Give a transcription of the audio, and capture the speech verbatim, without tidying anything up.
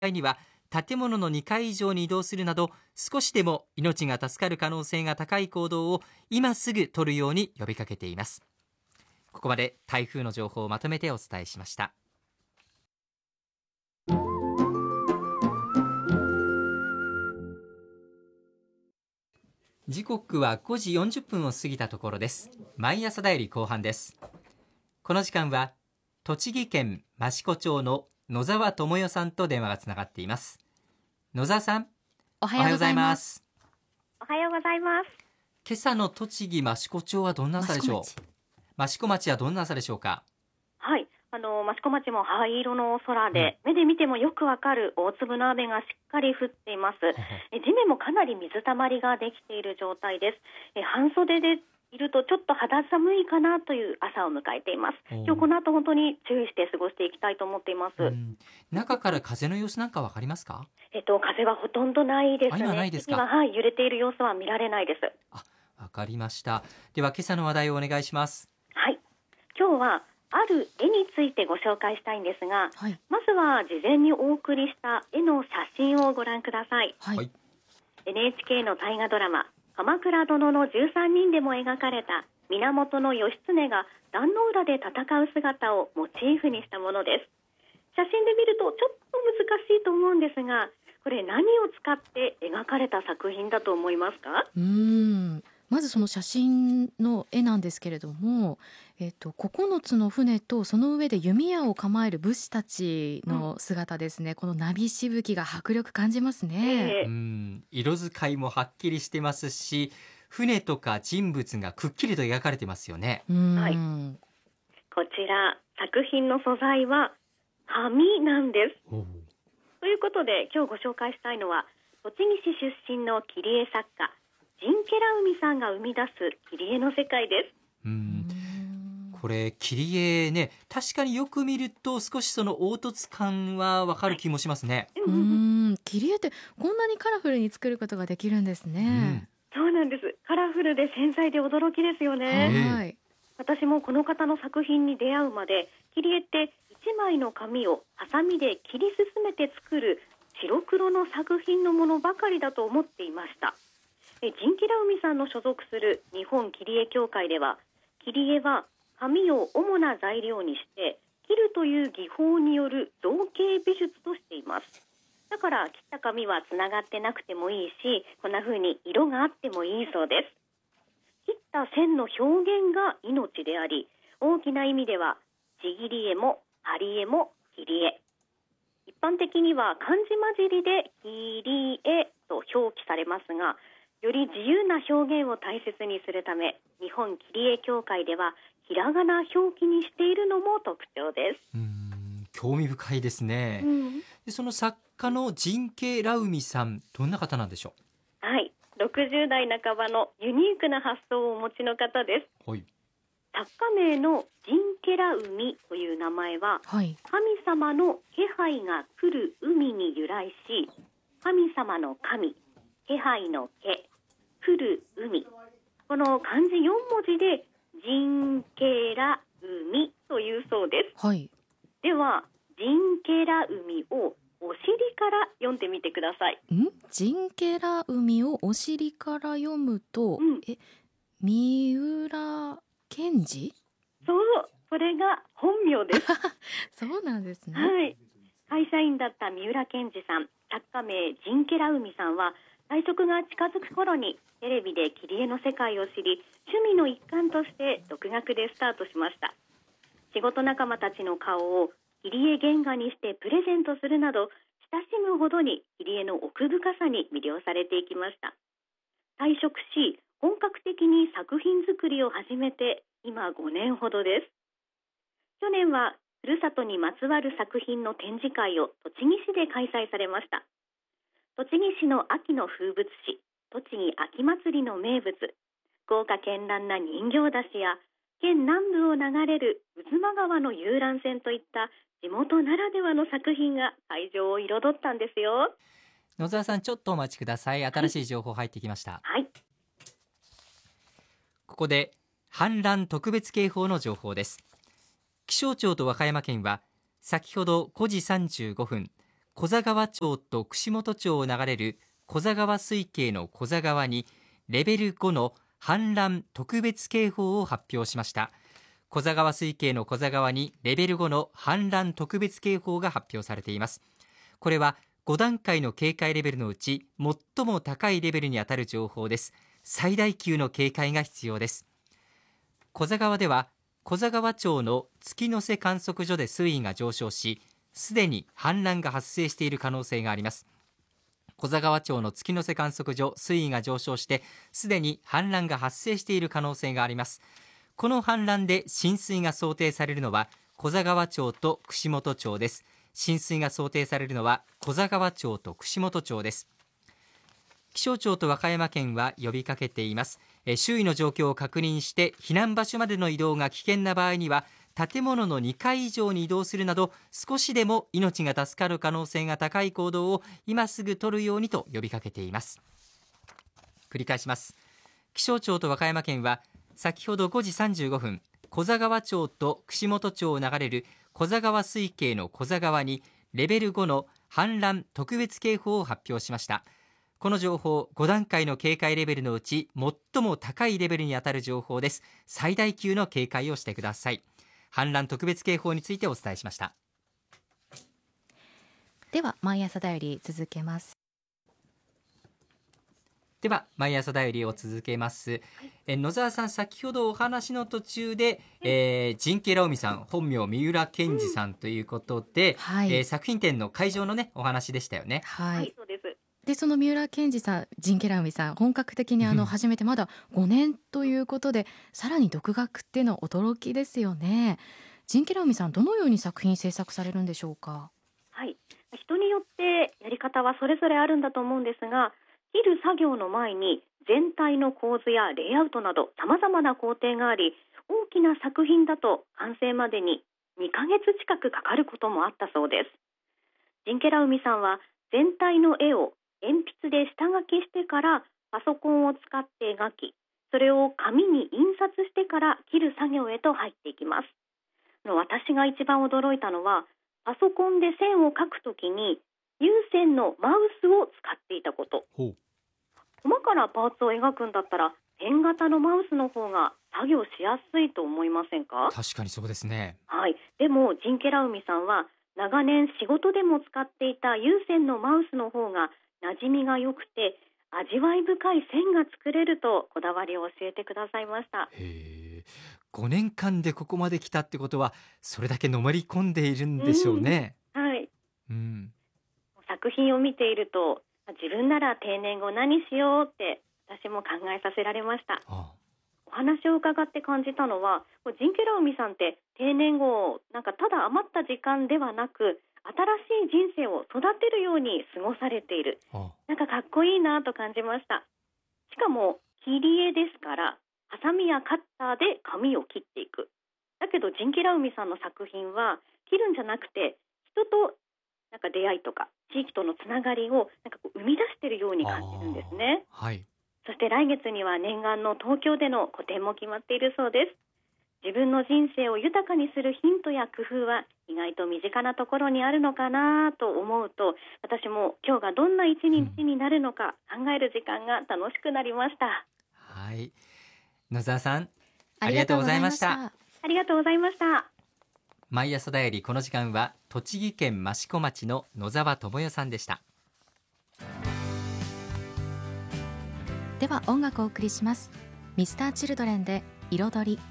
には建物のにかい以上に移動するなど、少しでも命が助かる可能性が高い行動を今すぐ取るように呼びかけています。ここまで台風の情報をまとめてお伝えしました。時刻はごじよんじゅっぷんを過ぎたところです。毎朝だより後半です。この時間は栃木県益子町の野沢智代さんと電話がつながっています。野沢さん、 おはようございます。 おはようございます。 今朝の栃木益子町はどんな朝でしょう。益子町はどんな朝でしょうか。 はい、あの益子町も灰色の空で、うん、目で見てもよくわかる大粒の雨がしっかり降っています。え地面もかなり水たまりができている状態です。え半袖でいるとちょっと肌寒いかなという朝を迎えています。今日この後本当に注意して過ごしていきたいと思っています。うん、 中から風の様子なんかわかりますか。 えっと、風はほとんどないですね。 今ないですか。 今、はい、揺れている様子は見られないです。 あ、わかりました。では今朝の話題をお願いします。 はい、今日はある絵についてご紹介したいんですが、はい、まずは事前にお送りした絵の写真をご覧ください。はい、エヌエイチケー の大河ドラマ鎌倉殿のじゅうさんにんでも描かれた源義経が壇の浦で戦う姿をモチーフにしたものです。写真で見るとちょっと難しいと思うんですが、これ何を使って描かれた作品だと思いますか。 うーんまずその写真の絵なんですけれども、えっと、ここのつの船とその上で弓矢を構える武士たちの姿ですね、うん、この波しぶきが迫力感じますね。 えー、うん色使いもはっきりしてますし、船とか人物がくっきりと描かれてますよね。 うんはい、こちら作品の素材は紙なんです。ということで今日ご紹介したいのは栃木市出身の切り絵作家ジンケラウミさんが生み出す切り絵の世界です。 うんこれ切り絵ね、確かによく見ると少しその凹凸感はわかる気もしますね。 うん切り絵ってこんなにカラフルに作ることができるんですね。 うん、そうなんです。カラフルで繊細で驚きですよね。はい、私もこの方の作品に出会うまで切り絵っていちまいの紙をハサミで切り進めて作る白黒の作品のものばかりだと思っていました。ジンケラウミさんの所属する日本切り絵協会では、切り絵は紙を主な材料にして切るという技法による造形美術としています。だから切った紙はつながってなくてもいいし、こんな風に色があってもいいそうです。切った線の表現が命であり、大きな意味ではちぎり絵も貼り絵も切り絵。一般的には漢字混じりで切り絵と表記されますが、より自由な表現を大切にするため、日本切り絵協会ではひらがな表記にしているのも特徴です。 うーん興味深いですね。うん、でその作家のジンケラウミさん、どんな方なんでしょう。はい、ろくじゅう代半ばのユニークな発想をお持ちの方です。はい、作家名のジンケラウミという名前は、はい、神様の気配が来る海に由来し、神様の神、気配の気、来る海、この漢字よん文字でジンケラウミというそうです。はい、ではジンケラウミをお尻から読んでみてください。 んジンケラウミをお尻から読むと、うん、え三浦健二？ そう、それが本名です。 そうなんですね。 はい、会社員だった三浦健二さん、作家名ジンケラウミさんは退職が近づく頃にテレビで切り絵の世界を知り、趣味の一環として独学でスタートしました。仕事仲間たちの顔を切り絵原画にしてプレゼントするなど、親しむほどに切り絵の奥深さに魅了されていきました。退職し、本格的に作品作りを始めて今ごねんほどです。去年はふるさとにまつわる作品の展示会を栃木市で開催されました。栃木市の秋の風物詩、栃木秋祭りの名物、豪華絢爛な人形出しや県南部を流れる渦間川の遊覧船といった地元ならではの作品が会場を彩ったんですよ。 野沢さん、ちょっとお待ちください。新しい情報入ってきました。 はい、 ここで氾濫特別警報の情報です。気象庁と和歌山県は先ほどごじさんじゅうごふん、 古座川町と串本町を流れる古座川水系の古座川にレベルごの氾濫特別警報を発表しました。古座川水系の古座川にレベルごの氾濫特別警報が発表されています。これはご段階の警戒レベルのうち最も高いレベルにあたる情報です。最大級の警戒が必要です。古座川では古座川町の月の瀬観測所で水位が上昇し、すでに氾濫が発生している可能性があります。古座川町の月の瀬観測所、水位が上昇してすでに氾濫が発生している可能性があります。この氾濫で浸水が想定されるのは古座川町と串本町です。浸水が想定されるのは古座川町と串本町です。気象庁と和歌山県は呼びかけています。え周囲の状況を確認して避難場所までの移動が危険な場合には建物のにかい以上に移動するなど、少しでも命が助かる可能性が高い行動を今すぐ取るようにと呼びかけています。繰り返します。気象庁と和歌山県は先ほどごじさんじゅうごふん、古座川町と串本町を流れる古座川水系の古座川にレベルごの氾濫特別警報を発表しました。この情報、ご段階の警戒レベルのうち最も高いレベルにあたる情報です。最大級の警戒をしてください。氾濫特別警報についてお伝えしました。 では毎朝だより続けます。 では毎朝だよりを続けます、はい、え野沢さん、先ほどお話の途中で、えー、ジンケラオミさん、本名三浦健二さんということで、うん、はいえー、作品展の会場の、ね、お話でしたよね。 はい、 はい、そうです。 でその三浦健二さん、ジンケラウミさん、本格的にあの始めてまだごねんということで、さらに独学っていうのは驚きですよね。ジンケラウミさん、どのように作品制作されるんでしょうか。 はい、人によってやり方はそれぞれあるんだと思うんですが、切る作業の前に全体の構図やレイアウトなど様々な工程があり、大きな作品だと完成までににかげつ近くかかることもあったそうです。ジンケラウミさんは全体の絵を鉛筆で下書きしてからパソコンを使って描き、それを紙に印刷してから切る作業へと入っていきます。私が一番驚いたのは、パソコンで線を描くときに有線のマウスを使っていたこと。 ほう。 細かなパーツを描くんだったらペン型のマウスの方が作業しやすいと思いませんか。 確かにそうですね。 はい。でもジンケラウミさんは長年仕事でも使っていた有線のマウスの方が馴染みが良くて味わい深い線が作れるとこだわりを教えてくださいました。 へー、ごねんかんでここまで来たってことはそれだけのめり込んでいるんでしょうね。 うん、はい、 うん、 作品を見ていると自分なら定年後何しようって私も考えさせられました。 ああ、 お話を伺って感じたのは、ジンケラウミさんって定年後なんかただ余った時間ではなく新しい人生を育てるように過ごされている。 ああ、 なんかかっこいいなと感じました。しかも切り絵ですからハサミやカッターで紙を切っていく。だけどジンケラウミさんの作品は切るんじゃなくて人となんか出会いとか地域とのつながりをなんかこう生み出しているように感じるんですね。 はい、 そして来月には念願の東京での個展も決まっているそうです。自分の人生を豊かにするヒントや工夫は意外と身近なところにあるのかなと思うと、私も今日がどんな一日になるのか考える時間が楽しくなりました。 はい、野沢さんありがとうございました。 ありがとうございました。 毎朝だより、この時間は栃木県益子町の野沢智代さんでした。 では音楽をお送りします。ミスターチルドレンで彩り。